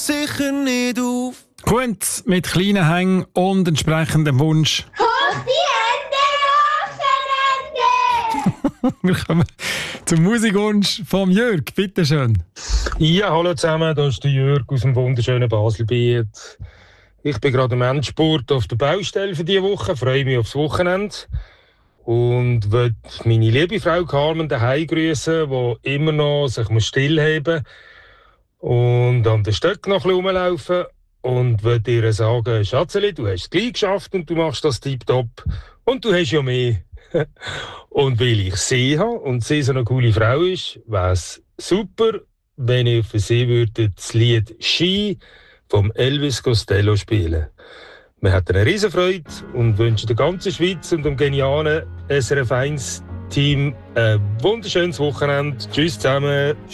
sicher nicht auf. Gut, mit kleinen Hängen und entsprechendem Wunsch. Hoch die Hände, Wir kommen zum Musikwunsch vom Jörg. Bitte schön. Ja, hallo zusammen, da ist der Jörg aus dem wunderschönen Baselbiet. Ich bin gerade im Endspurt auf der Baustelle für diese Woche, freue mich aufs Wochenende und will meine liebe Frau Carmen daheim grüßen, die immer noch sich stillhalten und an den Stöcken noch ein bisschen rumlaufen und will ihr sagen, Schatzeli, du hast es gleich geschafft und du machst das tipptopp und du hast ja mehr. Und weil ich sie habe und sie so eine coole Frau ist, wäre es super, wenn ich für sie würde das Lied «Ski» vom Elvis Costello spielen. Wir hatten eine Riesenfreude und wünschen der ganzen Schweiz und dem genialen SRF 1 Team ein wunderschönes Wochenende. Tschüss zusammen.